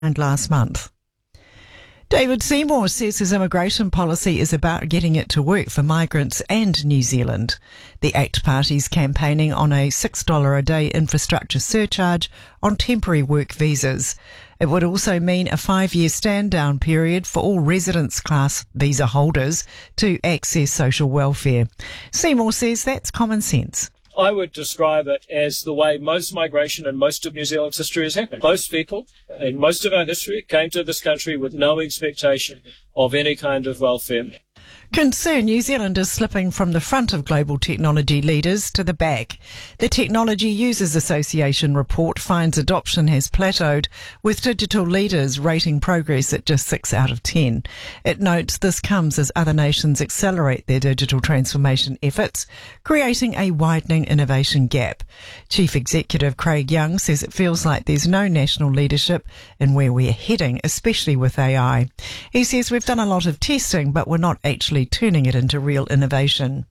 last month. David Seymour says his immigration policy is about getting it to work for migrants and New Zealand. The ACT Party's campaigning on a $6 a day infrastructure surcharge on temporary work visas. It would also mean a 5-year stand-down period for all residence class visa holders to access social welfare. Seymour says that's common sense. I would describe it as the way most migration in most of New Zealand's history has happened. Most people in most of our history came to this country with no expectation of any kind of welfare. Concern New Zealand is slipping from the front of global technology leaders to the back. The Technology Users Association report finds adoption has plateaued, with digital leaders rating progress at just 6 out of 10. It notes this comes as other nations accelerate their digital transformation efforts, creating a widening innovation gap. Chief Executive Craig Young says it feels like there's no national leadership in where we're heading, especially with AI. He says we've done a lot of testing, but we're not actually turning it into real innovation.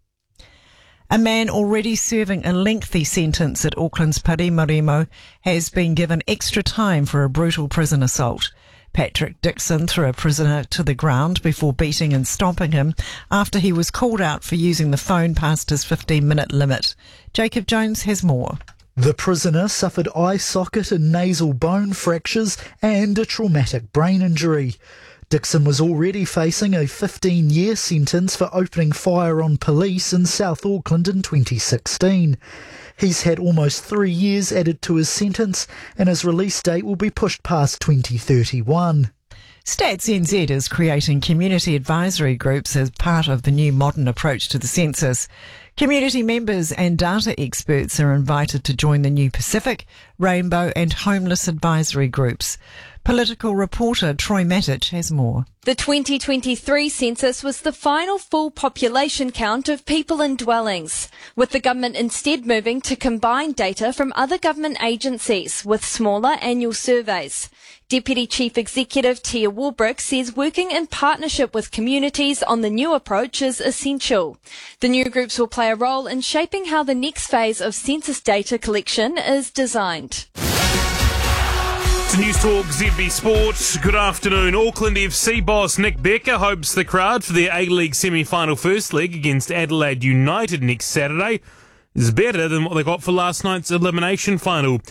A man already serving a lengthy sentence at Auckland's Parimoremo has been given extra time for a brutal prison assault. Patrick Dixon threw a prisoner to the ground before beating and stomping him after he was called out for using the phone past his 15-minute limit. Jacob Jones has more. The prisoner suffered eye socket and nasal bone fractures and a traumatic brain injury. Dixon was already facing a 15-year sentence for opening fire on police in South Auckland in 2016. He's had almost 3 years added to his sentence, and his release date will be pushed past 2031. Stats NZ is creating community advisory groups as part of the new modern approach to the census. Community members and data experts are invited to join the new Pacific, Rainbow and Homeless advisory groups. Political reporter Troy Matic has more. The 2023 census was the final full population count of people in dwellings, with the government instead moving to combine data from other government agencies with smaller annual surveys. Deputy Chief Executive Tia Warbrick says working in partnership with communities on the new approach is essential. The new groups will play a role in shaping how the next phase of census data collection is designed. To News Talk ZB Sport. Good afternoon. Auckland FC boss Nick Becker hopes the crowd for their A-League semi-final first leg against Adelaide United next Saturday is better than what they got for last night's elimination final.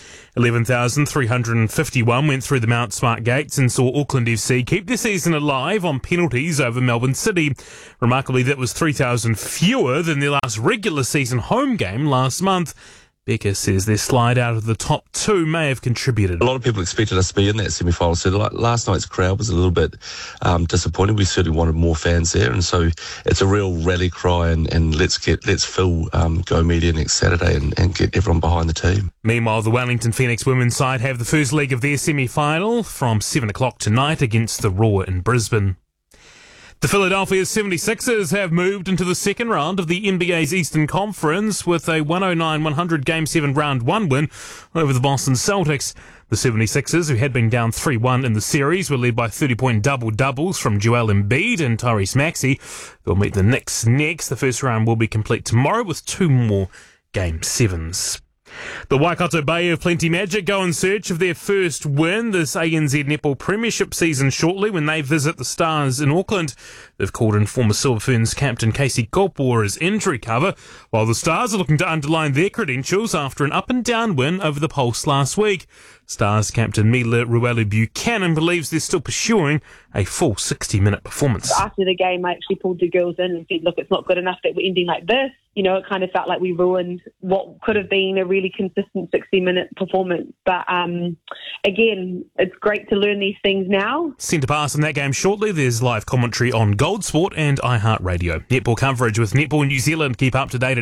11,351 went through the Mount Smart gates and saw Auckland FC keep their season alive on penalties over Melbourne City. Remarkably, that was 3,000 fewer than their last regular season home game last month. Becker says their slide out of the top two may have contributed. A lot of people expected us to be in that semi-final, so last night's crowd was a little bit disappointing. We certainly wanted more fans there, and so it's a real rally cry, and let's fill Go Media next Saturday and get everyone behind the team. Meanwhile, the Wellington Phoenix women's side have the first leg of their semi-final from 7 o'clock tonight against the Roar in Brisbane. The Philadelphia 76ers have moved into the second round of the NBA's Eastern Conference with a 109-100 Game 7 Round 1 win over the Boston Celtics. The 76ers, who had been down 3-1 in the series, were led by 30-point double-doubles from Joel Embiid and Tyrese Maxey. They'll meet the Knicks next. The first round will be complete tomorrow with 2 more Game 7s. The Waikato Bay have plenty magic go in search of their first win this ANZ Netball Premiership season shortly when they visit the Stars in Auckland. They've called in former Silver Ferns captain Casey Kopua as injury cover, while the Stars are looking to underline their credentials after an up-and-down win over the Pulse last week. Stars captain Mila Ruelu-Buchanan believes they're still pursuing a full 60-minute performance. After the game, I actually pulled the girls in and said, look, it's not good enough that we're ending like this. You know, it kind of felt like we ruined what could have been a really consistent 60-minute performance. But again, it's great to learn these things now. Centre pass in that game shortly. There's live commentary on Gold Sport and iHeartRadio. Netball coverage with Netball New Zealand. Keep up to date at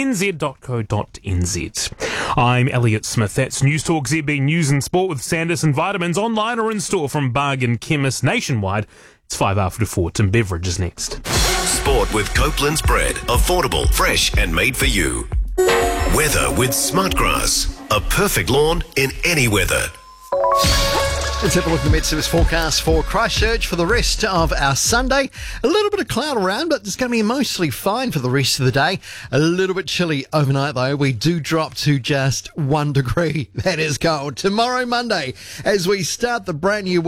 netballnz.co.nz. I'm Elliot Smith. That's News Talk ZB News and Sport with Sanderson Vitamins online or in store from Bargain Chemists nationwide. It's 5 after 4. Tim Beveridge is next. Sport with Copeland's bread. Affordable, fresh and made for you. Weather with Smartgrass. A perfect lawn in any weather. Let's have a look at the Met Service forecast for Christchurch for the rest of our Sunday. A little bit of cloud around, but it's going to be mostly fine for the rest of the day. A little bit chilly overnight, though. We do drop to just 1 degree. That is cold. Tomorrow, Monday, as we start the brand new week.